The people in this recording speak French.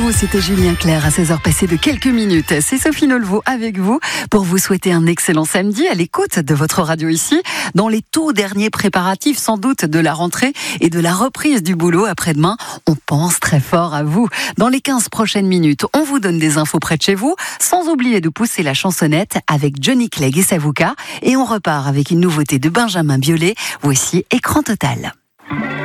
Vous, c'était Julien Clerc à 16h passées de quelques minutes. C'est Sophie Nolveau avec vous pour vous souhaiter un excellent samedi à l'écoute de votre radio ici, dans les tout derniers préparatifs sans doute de la rentrée et de la reprise du boulot après-demain. On pense très fort à vous. Dans les 15 prochaines minutes, on vous donne des infos près de chez vous, sans oublier de pousser la chansonnette avec Johnny Clegg et Savouka. Et on repart avec une nouveauté de Benjamin Biolay. Voici Écran Total.